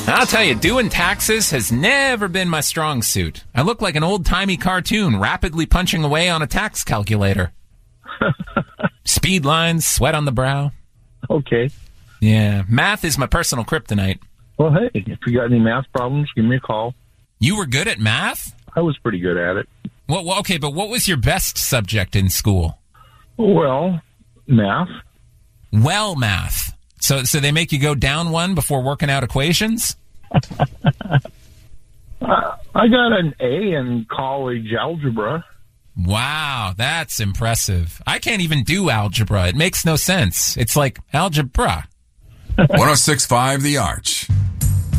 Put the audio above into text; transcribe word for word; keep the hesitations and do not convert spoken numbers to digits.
I'll tell you, doing taxes has never been my strong suit. I look like an old-timey cartoon rapidly punching away on a tax calculator. Speed lines, sweat on the brow. Okay. Yeah, math is my personal kryptonite. Well, hey, if you got any math problems, give me a call. You were good at math? I was pretty good at it. Well, well, okay, but what was your best subject in school? Well, math. Well, math. So, so they make you go down one before working out equations? uh, I got an A in college algebra. Wow, that's impressive. I can't even do algebra. It makes no sense. It's like algebra. one oh six point five The Arch.